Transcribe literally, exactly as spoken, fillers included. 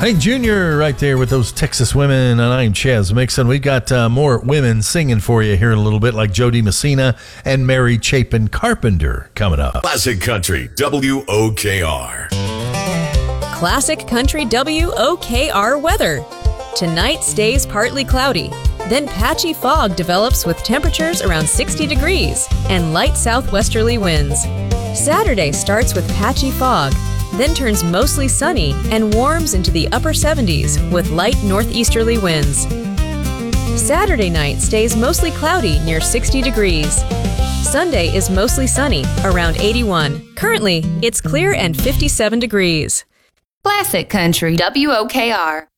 Hank Junior right there with those Texas women, and I'm Chaz Mixon. We got uh, more women singing for you here in a little bit, like Jody Messina and Mary Chapin Carpenter coming up. Classic Country, W O K R. Classic Country W O K R weather. Tonight stays partly cloudy. Then patchy fog develops with temperatures around sixty degrees and light southwesterly winds. Saturday starts with patchy fog, then turns mostly sunny and warms into the upper seventies with light northeasterly winds. Saturday night stays mostly cloudy near sixty degrees. Sunday is mostly sunny, around eighty-one. Currently, it's clear and fifty-seven degrees. Classic Country W O K R.